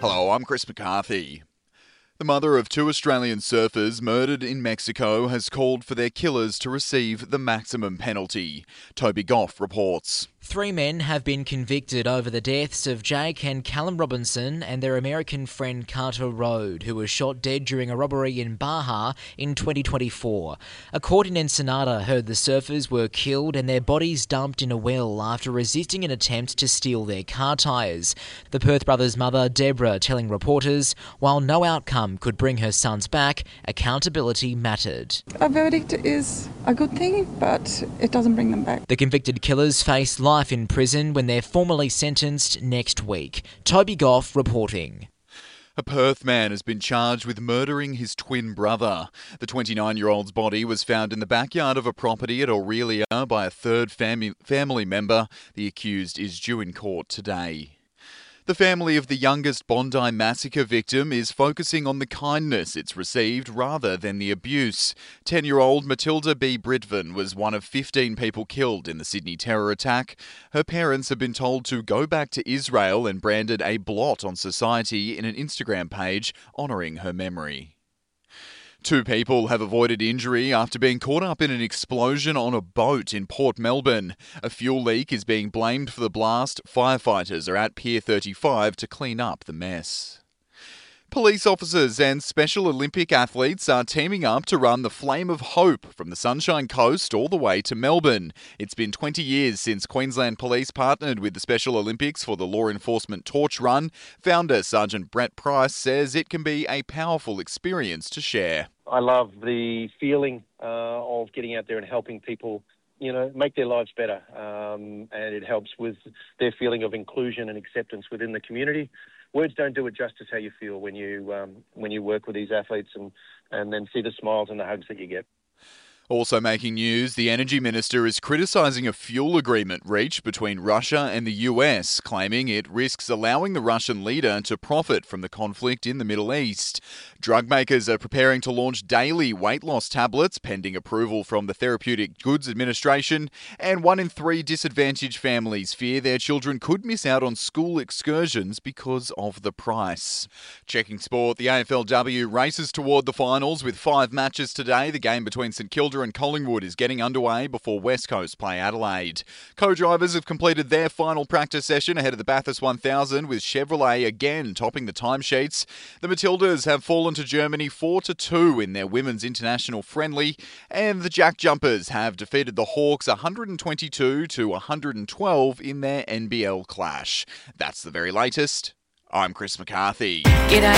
Hello, I'm Chris McCarthy. The mother of two Australian surfers murdered in Mexico has called for their killers to receive the maximum penalty. Toby Goff reports. 3 men have been convicted over the deaths of Jake and Callum Robinson and their American friend Carter Rode, who was shot dead during a robbery in Baja in 2024. A court in Ensenada heard the surfers were killed and their bodies dumped in a well after resisting an attempt to steal their car tyres. The Perth brothers' mother, Deborah, telling reporters, while no outcome could bring her sons back, accountability mattered. A verdict is a good thing, but it doesn't bring them back. The convicted killers face life in prison when they're formally sentenced next week. Toby Goff reporting. A Perth man has been charged with murdering his twin brother. The 29-year-old's body was found in the backyard of a property at Aurelia by a third family member. The accused is due in court today. The family of the youngest Bondi massacre victim is focusing on the kindness it's received rather than the abuse. 10-year-old Matilda B. Britvan was one of 15 people killed in the Sydney terror attack. Her parents have been told to go back to Israel and branded a blot on society in an Instagram page honouring her memory. 2 people have avoided injury after being caught up in an explosion on a boat in Port Melbourne. A fuel leak is being blamed for the blast. Firefighters are at Pier 35 to clean up the mess. Police officers and Special Olympic athletes are teaming up to run the Flame of Hope from the Sunshine Coast all the way to Melbourne. It's been 20 years since Queensland Police partnered with the Special Olympics for the Law Enforcement Torch Run. Founder Sergeant Brett Price says it can be a powerful experience to share. I love the feeling of getting out there and helping people, make their lives better. And it helps with their feeling of inclusion and acceptance within the community. Words don't do it justice how you feel when you work with these athletes and then see the smiles and the hugs that you get. Also making news, the Energy Minister is criticising a fuel agreement reached between Russia and the US, claiming it risks allowing the Russian leader to profit from the conflict in the Middle East. Drug makers are preparing to launch daily weight loss tablets pending approval from the Therapeutic Goods Administration, and 1 in 3 disadvantaged families fear their children could miss out on school excursions because of the price. Checking sport, the AFLW races toward the finals with 5 matches today. The game between St Kilda and Collingwood is getting underway before West Coast play Adelaide. Co-drivers have completed their final practice session ahead of the Bathurst 1000, with Chevrolet again topping the timesheets. The Matildas have fallen to Germany 4-2 in their women's international friendly, and the Jack Jumpers have defeated the Hawks 122-112 in their NBL clash. That's the very latest. I'm Chris McCarthy.